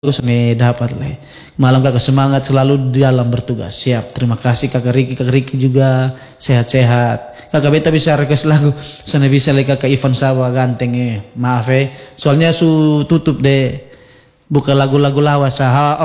terus nih dapat lah. Malam kakak semangat selalu di dalam bertugas. Siap. Terima kasih kakak Riki juga sehat-sehat. Kakak beta bisa request lagu. Sana bisa lagi kakak Ivan Sawa ganteng Maaf Soalnya su tutup deh. Buka lagu-lagu lawas.